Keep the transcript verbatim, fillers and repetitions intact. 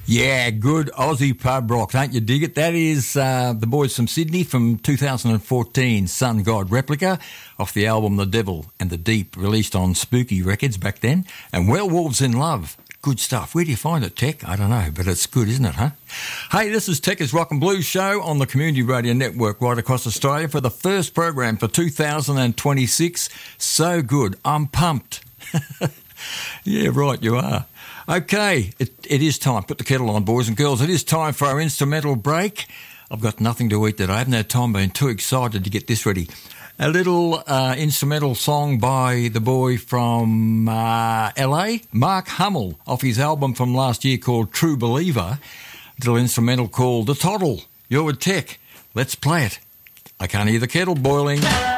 Yeah, good Aussie pub rock, don't you dig it? That is uh, the boys from Sydney from two thousand fourteen, Sun God Replica, off the album The Devil and the Deep, released on Spooky Records back then, and Werewolves in Love. Good stuff. Where do you find it, Tech? I don't know, but it's good, isn't it, huh? Hey, this is Tech's Rock and Blues Show on the Community Radio Network right across Australia for the first program for two thousand twenty-six. So good. I'm pumped. Yeah, right, you are. Okay, it, it is time. Put the kettle on, boys and girls. It is time for our instrumental break. I've got nothing to eat today. I haven't had time, been too excited to get this ready. A little uh, instrumental song by the boy from uh, L A, Mark Hummel, off his album from last year called True Believer. A little instrumental called The Toddle. You're with Tech. Let's play it. I can't hear the kettle boiling.